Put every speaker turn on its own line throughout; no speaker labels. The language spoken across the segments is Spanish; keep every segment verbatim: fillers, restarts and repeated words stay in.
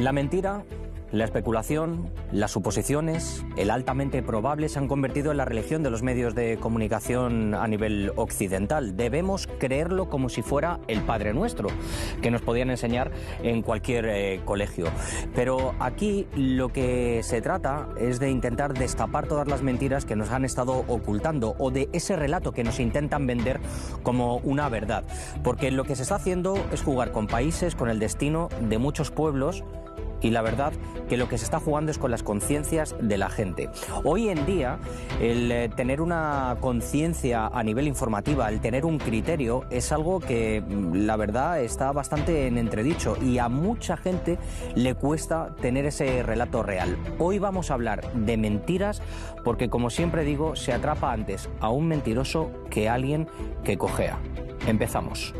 La mentira, la especulación, las suposiciones, el altamente probable se han convertido en la religión de los medios de comunicación a nivel occidental. Debemos creerlo como si fuera el Padre Nuestro, que nos podían enseñar en cualquier eh, colegio. Pero aquí lo que se trata es de intentar destapar todas las mentiras que nos han estado ocultando o de ese relato que nos intentan vender como una verdad. Porque lo que se está haciendo es jugar con países, con el destino de muchos pueblos. Y la verdad que lo que se está jugando es con las conciencias de la gente. Hoy en día, el eh, tener una conciencia a nivel informativa, el tener un criterio, es algo que la verdad está bastante en entredicho y a mucha gente le cuesta tener ese relato real. Hoy vamos a hablar de mentiras porque, como siempre digo, se atrapa antes a un mentiroso que a alguien que cojea. Empezamos.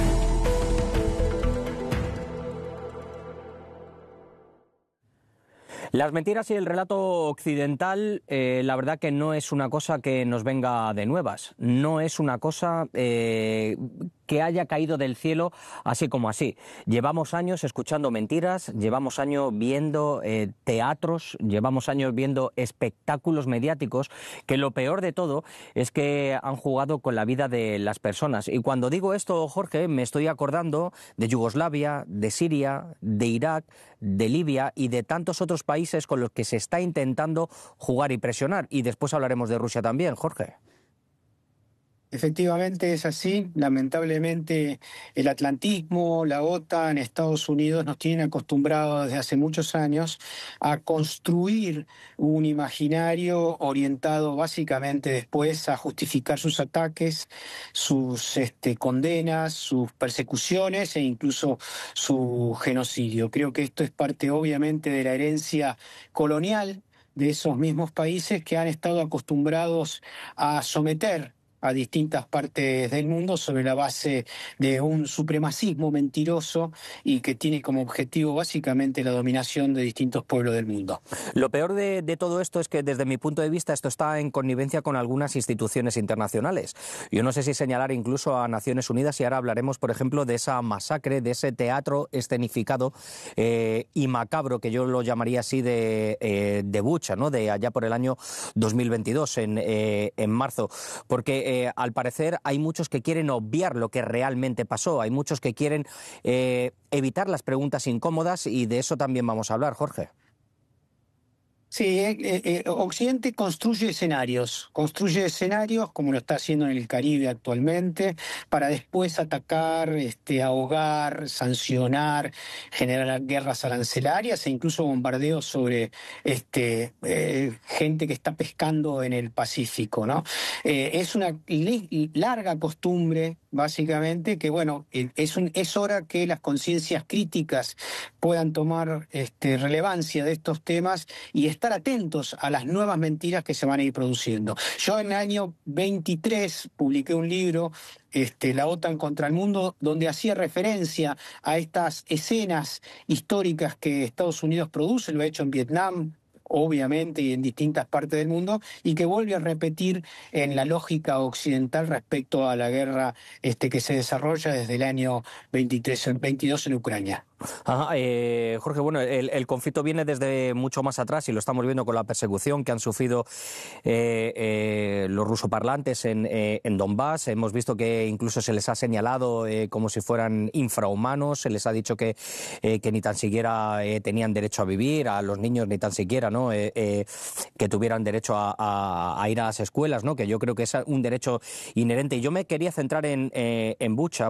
Las mentiras y el relato occidental, eh, la verdad que no es una cosa que nos venga de nuevas, no es una cosa eh, que haya caído del cielo así como así. Llevamos años escuchando mentiras, llevamos años viendo eh, teatros, llevamos años viendo espectáculos mediáticos que lo peor de todo es que han jugado con la vida de las personas. Y cuando digo esto, Jorge, me estoy acordando de Yugoslavia, de Siria, de Irak, de Libia y de tantos otros países con los que se está intentando jugar y presionar. Y después hablaremos de Rusia también, Jorge.
Efectivamente es así. Lamentablemente el atlantismo, la OTAN, Estados Unidos nos tienen acostumbrados desde hace muchos años a construir un imaginario orientado básicamente después a justificar sus ataques, sus este, condenas, sus persecuciones e incluso su genocidio. Creo que esto es parte obviamente de la herencia colonial de esos mismos países que han estado acostumbrados a someter a distintas partes del mundo sobre la base de un supremacismo mentiroso y que tiene como objetivo básicamente la dominación de distintos pueblos del mundo.
Lo peor de, de todo esto es que desde mi punto de vista esto está en connivencia con algunas instituciones internacionales. Yo no sé si señalar incluso a Naciones Unidas y ahora hablaremos, por ejemplo, de esa masacre, de ese teatro escenificado eh, y macabro, que yo lo llamaría así, de, eh, de Bucha, ¿no? De allá por el año dos mil veintidós, en, eh, en marzo, porque Eh, al parecer hay muchos que quieren obviar lo que realmente pasó, hay muchos que quieren eh, evitar las preguntas incómodas y de eso también vamos a hablar, Jorge.
Sí, eh, eh, Occidente construye escenarios, construye escenarios como lo está haciendo en el Caribe actualmente, para después atacar, este, ahogar, sancionar, generar guerras arancelarias e incluso bombardeos sobre este, eh, gente que está pescando en el Pacífico, ¿no? Eh, es una larga costumbre, básicamente, que bueno, es, un, es hora que las conciencias críticas puedan tomar este, relevancia de estos temas y estar atentos a las nuevas mentiras que se van a ir produciendo. Yo en el año veintitrés publiqué un libro, este, La OTAN contra el mundo, donde hacía referencia a estas escenas históricas que Estados Unidos produce, lo ha hecho en Vietnam, obviamente, y en distintas partes del mundo, y que vuelve a repetir en la lógica occidental respecto a la guerra este, que se desarrolla desde el año veintitrés, veintidós en Ucrania.
Ajá, eh, Jorge, bueno, el, el conflicto viene desde mucho más atrás y lo estamos viendo con la persecución que han sufrido eh, eh, los rusoparlantes en, eh, en Donbass. Hemos visto que incluso se les ha señalado eh, como si fueran infrahumanos, se les ha dicho que, eh, que ni tan siquiera eh, tenían derecho a vivir, a los niños ni tan siquiera, ¿no? Eh, eh, que tuvieran derecho a, a, a ir a las escuelas, ¿no? Que yo creo que es un derecho inherente. Y yo me quería centrar en, eh, en Bucha